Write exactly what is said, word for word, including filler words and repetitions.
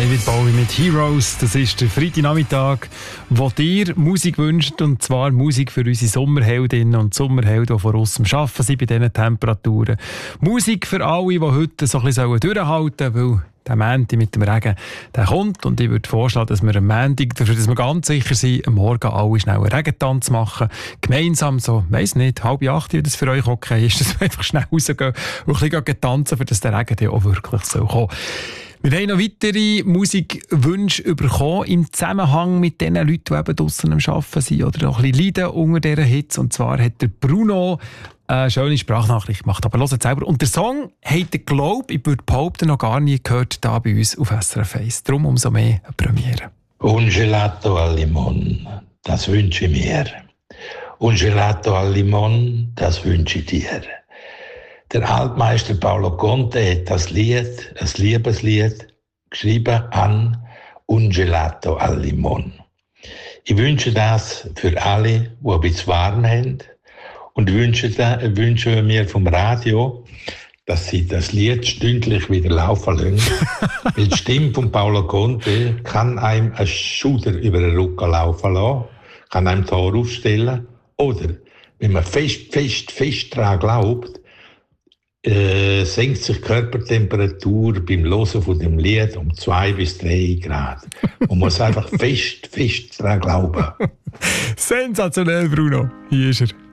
David Bowie mit Heroes. Das ist der Freitagnachmittag, wo dir Musik wünscht, und zwar Musik für unsere Sommerheldinnen und Sommerhelden, die vor uns am Arbeiten sind bei diesen Temperaturen. Musik für alle, die heute so ein bisschen durchhalten sollen, weil der Montag mit dem Regen, der kommt, und ich würde vorschlagen, dass wir am Montag, dafür, dass wir ganz sicher sind, am Morgen alle schnell einen Regentanz machen. Gemeinsam so, weiss nicht, halb acht, wie das für euch okay ist, dass wir einfach schnell rausgehen und ein bisschen tanzen, für dass der Regen dann auch wirklich so kommt. Wir haben noch weitere Musikwünsche bekommen im Zusammenhang mit den Leuten, die eben draussen am Arbeiten sind oder noch ein bisschen leiden unter dieser Hitze. Und zwar hat der Bruno eine schöne Sprachnachricht gemacht, aber hört es selber. Und der Song hat er, glaube ich, würde behaupten, noch gar nie gehört da bei uns auf S R F eins. Darum umso mehr eine Premiere. Un gelato al limon, das wünsche ich mir. Un gelato al limon, das wünsche ich dir. Der Altmeister Paolo Conte hat das Lied, ein Liebeslied, geschrieben an Un gelato al limon. Ich wünsche das für alle, die ein bisschen warm haben, und wünsche, wünsche mir vom Radio, dass sie das Lied stündlich wieder laufen lassen. Weil die Stimme von Paolo Conte kann einem einen Schuder über den Rücken laufen lassen, kann einem Tor aufstellen. Oder, wenn man fest, fest, fest daran glaubt, Äh, senkt sich die Körpertemperatur beim Hören von dem Lied um zwei bis drei Grad. Man muss einfach fest, fest daran glauben. Sensationell, Bruno. Hier ist er.